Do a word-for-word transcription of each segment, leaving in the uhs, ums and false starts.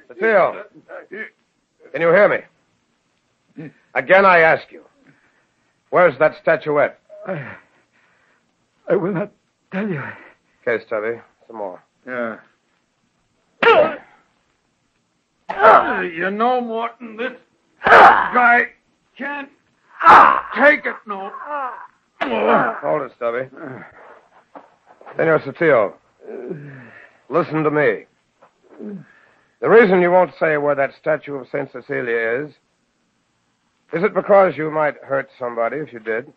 Theo, can you hear me? Again, I ask you, where's that statuette? I, I will not tell you. Okay, Stubby, some more. Yeah. You know, Morton, this guy can't take it no. Hold it, Stubby. Senor Sotillo, listen to me. The reason you won't say where that statue of Saint Cecilia is, is it because you might hurt somebody if you did?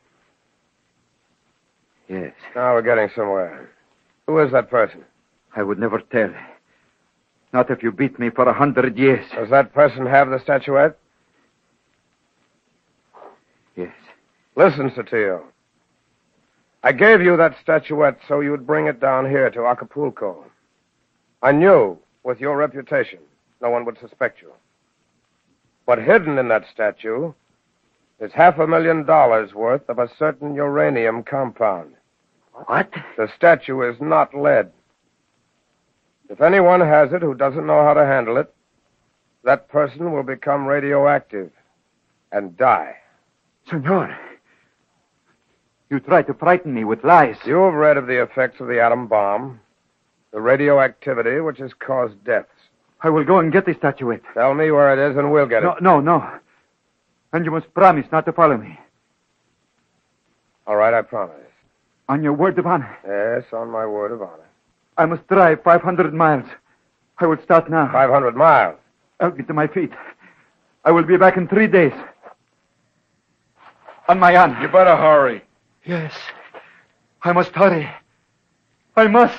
Yes. Now we're getting somewhere. Who is that person? I would never tell. Not if you beat me for a hundred years. Does that person have the statuette? Yes. Listen, Sotillo. I gave you that statuette so you'd bring it down here to Acapulco. I knew, with your reputation, no one would suspect you. But hidden in that statue is half a million dollars worth of a certain uranium compound. What? The statue is not lead. If anyone has it who doesn't know how to handle it, that person will become radioactive and die. Senor, you try to frighten me with lies. You have read of the effects of the atom bomb, the radioactivity which has caused deaths. I will go and get the statuette. Tell me where it is and we'll get no, it. No, no, no. And you must promise not to follow me. All right, I promise. On your word of honor? Yes, on my word of honor. I must drive five hundred miles. I will start now. five hundred miles? I'll get to my feet. I will be back in three days. On my honor. You better hurry. Yes. I must hurry. I must.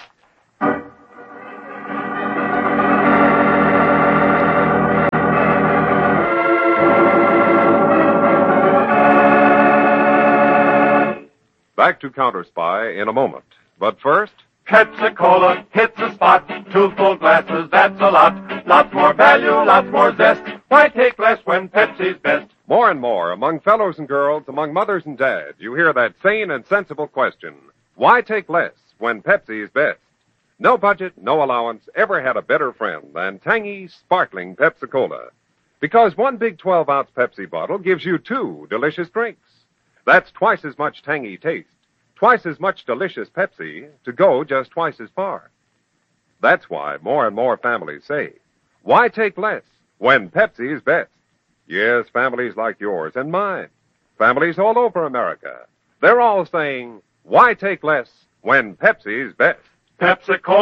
Back to Counter Spy in a moment. But first... Pepsi-Cola hits the spot. Two full glasses, that's a lot. Lots more value, lots more zest. Why take less when Pepsi's best? More and more, among fellows and girls, among mothers and dads, you hear that sane and sensible question. Why take less when Pepsi's best? No budget, no allowance ever had a better friend than tangy, sparkling Pepsi-Cola. Because one big twelve-ounce Pepsi bottle gives you two delicious drinks. That's twice as much tangy taste, twice as much delicious Pepsi, to go just twice as far. That's why more and more families say, why take less when Pepsi is best? Yes, families like yours and mine, families all over America, they're all saying, why take less when Pepsi is best? Pepsi-Cola.